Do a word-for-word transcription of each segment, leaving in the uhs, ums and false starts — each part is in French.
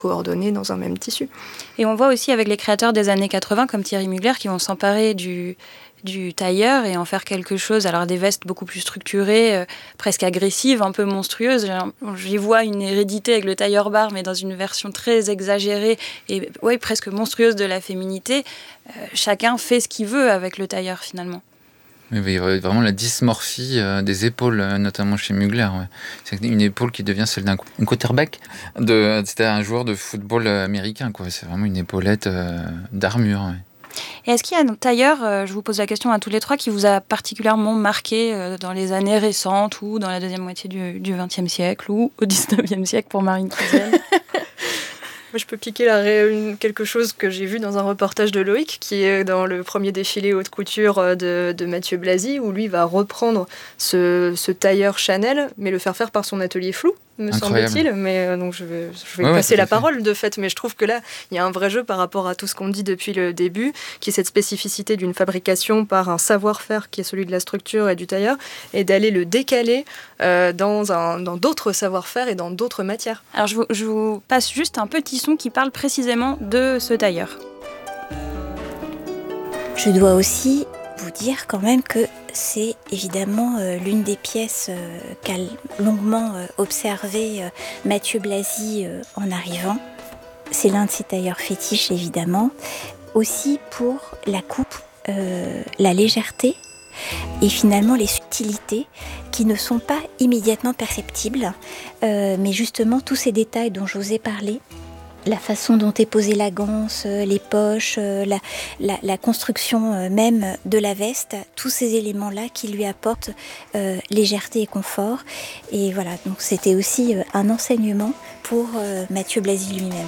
coordonnées dans un même tissu. Et on voit aussi avec les créateurs des années quatre-vingts, comme Thierry Mugler, qui vont s'emparer du, du tailleur et en faire quelque chose, alors des vestes beaucoup plus structurées, euh, presque agressives, un peu monstrueuses. J'y vois une hérédité avec le tailleur bar, mais dans une version très exagérée et ouais, presque monstrueuse de la féminité. Euh, chacun fait ce qu'il veut avec le tailleur, finalement. Oui, il y a vraiment la dysmorphie euh, des épaules, euh, notamment chez Mugler. Ouais. C'est une épaule qui devient celle d'un quarterback. De, c'était un joueur de football américain, quoi. C'est vraiment une épaulette euh, d'armure. Ouais. Et est-ce qu'il y a un tailleur, euh, je vous pose la question à tous les trois, qui vous a particulièrement marqué euh, dans les années récentes ou dans la deuxième moitié du, du vingtième siècle ou au dix-neuvième siècle pour Marine Kiesel? Moi, je peux piquer la ré... une... quelque chose que j'ai vu dans un reportage de Loïc, qui est dans le premier défilé haute couture de, de Mathieu Blazy, où lui va reprendre ce, ce tailleur Chanel, mais le faire faire par son atelier Flou, me Incroyable. semble-t-il. Mais euh, donc je vais, je vais ouais, passer ouais, la fait. parole de fait, mais je trouve que là, il y a un vrai jeu par rapport à tout ce qu'on dit depuis le début, qui est cette spécificité d'une fabrication par un savoir-faire qui est celui de la structure et du tailleur, et d'aller le décaler euh, dans, un, dans d'autres savoir-faire et dans d'autres matières. Alors je vous, je vous passe juste un petit son qui parle précisément de ce tailleur. Je dois aussi vous dire quand même que c'est évidemment euh, l'une des pièces euh, qu'a longuement euh, observé euh, Mathieu Blazy euh, en arrivant. C'est l'un de ses tailleurs fétiches évidemment. Aussi pour la coupe, euh, la légèreté et finalement les subtilités qui ne sont pas immédiatement perceptibles. Euh, mais justement tous ces détails dont je vous ai parlé, la façon dont est posée la ganse, les poches, la, la, la construction même de la veste, tous ces éléments-là qui lui apportent euh, légèreté et confort. Et voilà, donc c'était aussi un enseignement pour euh, Mathieu Blazy lui-même.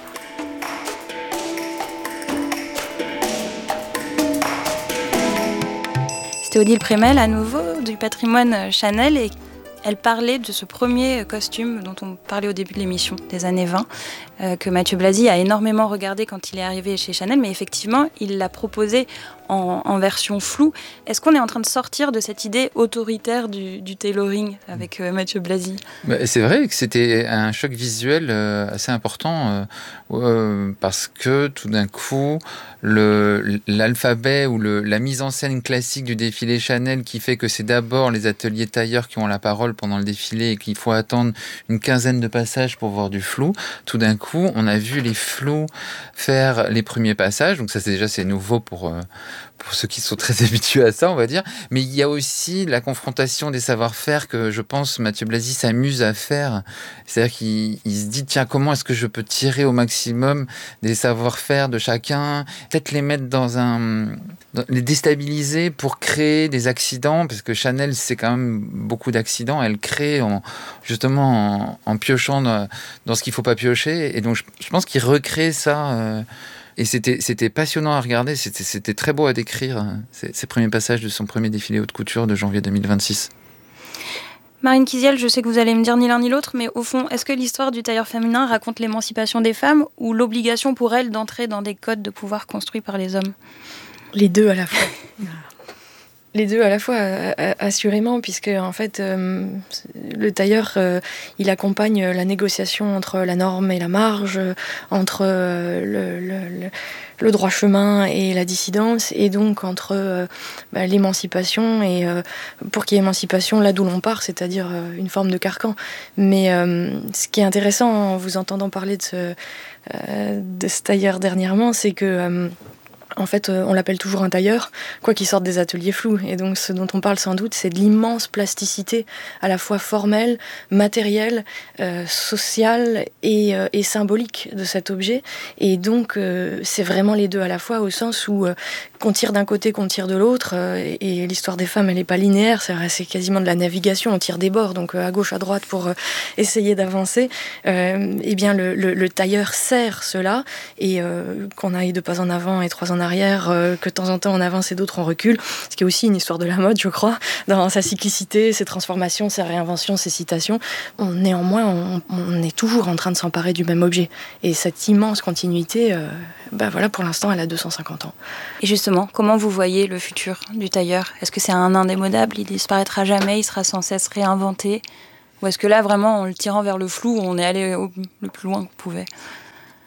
C'était Odile Prémel à nouveau du patrimoine Chanel et elle parlait de ce premier costume dont on parlait au début de l'émission, des années vingt, euh, que Mathieu Blazy a énormément regardé quand il est arrivé chez Chanel, mais effectivement, il l'a proposé en, en version floue. Est-ce qu'on est en train de sortir de cette idée autoritaire du, du tailoring avec euh, Mathieu Blazy ? Bah, c'est vrai que c'était un choc visuel euh, assez important euh, euh, parce que tout d'un coup, le, l'alphabet ou le, la mise en scène classique du défilé Chanel qui fait que c'est d'abord les ateliers tailleurs qui ont la parole pendant le défilé et qu'il faut attendre une quinzaine de passages pour voir du flou. Tout d'un coup, on a vu les flous faire les premiers passages. Donc ça, c'est déjà c'est nouveau pour, euh, pour ceux qui sont très habitués à ça, on va dire. Mais il y a aussi la confrontation des savoir-faire que je pense Mathieu Blazy s'amuse à faire. C'est-à-dire qu'il il se dit, tiens, comment est-ce que je peux tirer au maximum des savoir-faire de chacun, peut-être les mettre dans un... dans, les déstabiliser pour créer des accidents, parce que Chanel, c'est quand même beaucoup d'accidents. Elle crée en, justement en, en piochant dans, dans ce qu'il ne faut pas piocher. Et donc, je, je pense qu'il recrée ça... Euh, Et c'était, c'était passionnant à regarder, c'était, c'était très beau à décrire, hein, ces, ces premiers passages de son premier défilé haute couture de janvier deux mille vingt-six. Marine Kiesel, je sais que vous allez me dire ni l'un ni l'autre, mais au fond, est-ce que l'histoire du tailleur féminin raconte l'émancipation des femmes ou l'obligation pour elles d'entrer dans des codes de pouvoir construits par les hommes ? Les deux à la fois. Les deux à la fois, assurément, puisque en fait, euh, le tailleur, euh, il accompagne la négociation entre la norme et la marge, entre euh, le, le, le droit chemin et la dissidence, et donc entre euh, bah, l'émancipation et euh, pour qu'il y ait émancipation là d'où l'on part, c'est-à-dire euh, une forme de carcan. Mais euh, ce qui est intéressant en vous entendant parler de ce, euh, de ce tailleur dernièrement, c'est que euh, en fait, on l'appelle toujours un tailleur, quoi qu'il sorte des ateliers flous. Et donc, ce dont on parle sans doute, c'est de l'immense plasticité, à la fois formelle, matérielle, euh, sociale et, euh, et symbolique de cet objet. Et donc, euh, c'est vraiment les deux à la fois, au sens où euh, qu'on tire d'un côté, qu'on tire de l'autre. Euh, et, et l'histoire des femmes, elle n'est pas linéaire, c'est vrai, c'est quasiment de la navigation, on tire des bords, donc euh, à gauche, à droite, pour euh, essayer d'avancer. Euh, eh bien, le, le, le tailleur sert cela, et euh, qu'on aille de pas en avant et trois en arrière, euh, que de temps en temps on avance et d'autres on recule, ce qui est aussi une histoire de la mode, je crois, dans sa cyclicité, ses transformations, ses réinventions, ses citations. On, néanmoins, on, on est toujours en train de s'emparer du même objet. Et cette immense continuité, euh, bah voilà, pour l'instant, elle a deux cent cinquante ans. Et justement, comment vous voyez le futur du tailleur ? Est-ce que c'est un indémodable ? Il disparaîtra jamais, il sera sans cesse réinventé ? Ou est-ce que là, vraiment, en le tirant vers le flou, on est allé au, le plus loin qu'on pouvait ?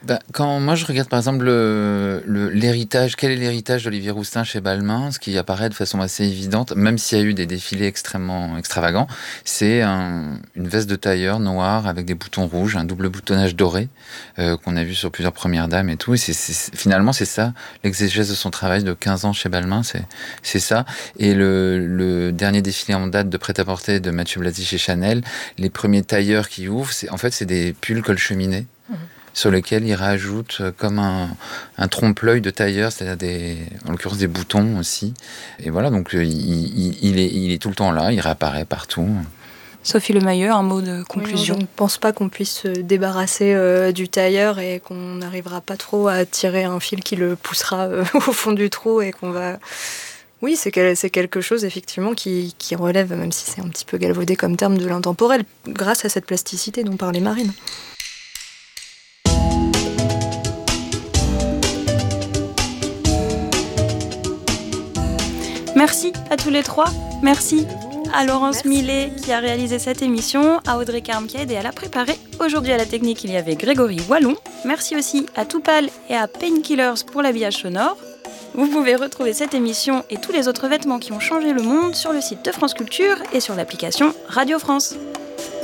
Ben, quand moi je regarde par exemple le, le, l'héritage, quel est l'héritage d'Olivier Rousteing chez Balmain, ce qui apparaît de façon assez évidente, même s'il y a eu des défilés extrêmement extravagants, c'est un, une veste de tailleur noire avec des boutons rouges, un double boutonnage doré euh, qu'on a vu sur plusieurs premières dames et tout. Et c'est, c'est, finalement c'est ça, l'exégèse de son travail de quinze ans chez Balmain, c'est, c'est ça. Et le, le dernier défilé en date de prêt-à-porter de Mathieu Blasi chez Chanel, les premiers tailleurs qui ouvrent, c'est, en fait c'est des pulls col cheminée. Mmh. Sur lequel il rajoute comme un, un trompe-l'œil de tailleur, c'est-à-dire des, en l'occurrence des boutons aussi. Et voilà, donc il, il, il, est, il est tout le temps là, il réapparaît partout. Sophie Lemayeux, un mot de conclusion. Oui, je ne pense pas qu'on puisse se débarrasser euh, du tailleur et qu'on n'arrivera pas trop à tirer un fil qui le poussera euh, au fond du trou et qu'on va... Oui, c'est, que, c'est quelque chose effectivement qui, qui relève, même si c'est un petit peu galvaudé comme terme, de l'intemporel, grâce à cette plasticité dont parlait Marine. Merci à tous les trois. Merci à Laurence Merci. Millet qui a réalisé cette émission, à Audrey Carmquet et à la préparer. Aujourd'hui à la technique, il y avait Grégory Wallon. Merci aussi à Toupal et à Painkillers pour l'habillage sonore. Vous pouvez retrouver cette émission et tous les autres vêtements qui ont changé le monde sur le site de France Culture et sur l'application Radio France.